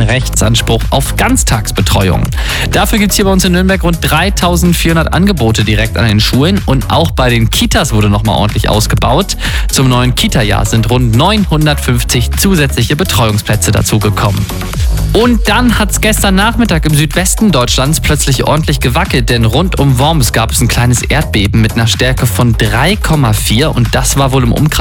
einen Rechtsanspruch auf Ganztagsbetreuung. Dafür gibt es hier bei uns in Nürnberg rund 3400 Angebote direkt an den Schulen und auch bei den Kitas wurde nochmal ordentlich ausgebaut. Zum neuen Kita-Jahr sind rund 950 zusätzliche Betreuungsplätze dazugekommen. Und dann hat es gestern Nachmittag im Südwesten Deutschlands plötzlich ordentlich gewackelt, denn rund um Worms gab es ein kleines Erdbeben mit einer Stärke von 3,4 und das war wohl im Umkreis